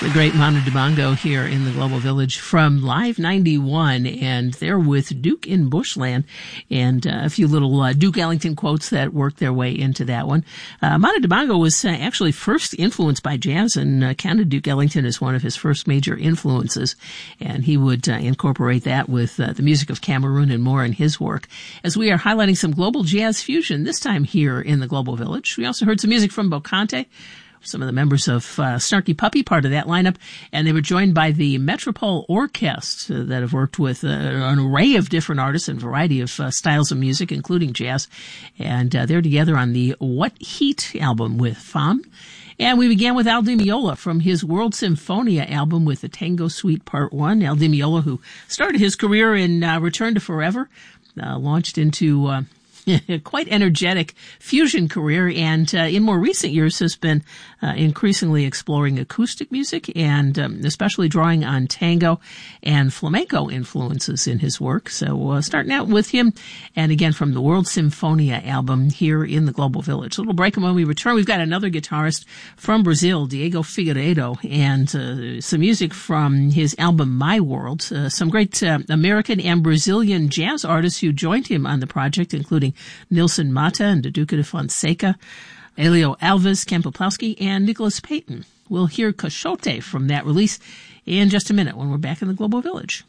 The great Manu Dibango here in the Global Village from Live 91, and they're with Duke in Bushland, and a few little Duke Ellington quotes that worked their way into that one. Manu Dibango was actually first influenced by jazz and counted Duke Ellington as one of his first major influences, and he would incorporate that with the music of Cameroon and more in his work. As we are highlighting some global jazz fusion, this time here in the Global Village, we also heard some music from Bocante, some of the members of Snarky Puppy, part of that lineup, and they were joined by the Metropole Orchestra that have worked with an array of different artists and variety of styles of music, including jazz, and they're together on the What Heat album with Femme. And we began with Al Di Meola from his World Symphonia album with the Tango Suite Part 1. Al Di Meola, who started his career in Return to Forever, launched into quite energetic fusion career, and in more recent years has been increasingly exploring acoustic music and especially drawing on tango and flamenco influences in his work. So starting out with him, and again from the World Symphonia album here in the Global Village. A little break, and when we return, we've got another guitarist from Brazil, Diego Figueiredo, and some music from his album My World. Some great American and Brazilian jazz artists who joined him on the project, including Nilson Mata and Duduca de Fonseca, Elio Alves, Ken Poplowski, and Nicholas Payton. We'll hear Cachote from that release in just a minute when we're back in the Global Village.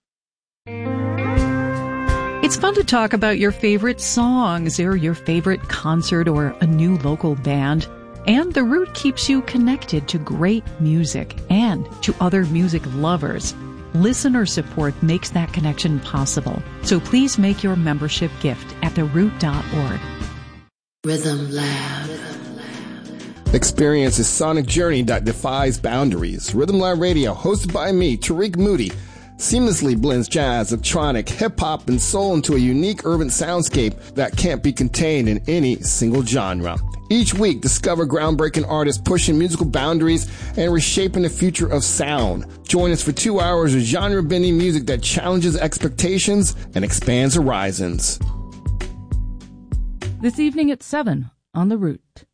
It's fun to talk about your favorite songs or your favorite concert or a new local band. And The Root keeps you connected to great music and to other music lovers. Listener support makes that connection possible. So please make your membership gift at theroot.org. Rhythm Lab. Experience a sonic journey that defies boundaries. Rhythm Lab Radio, hosted by me, Tariq Moody, seamlessly blends jazz, electronic, hip-hop, and soul into a unique urban soundscape that can't be contained in any single genre. Each week, discover groundbreaking artists pushing musical boundaries and reshaping the future of sound. Join us for 2 hours of genre-bending music that challenges expectations and expands horizons. This evening at 7 on The Root.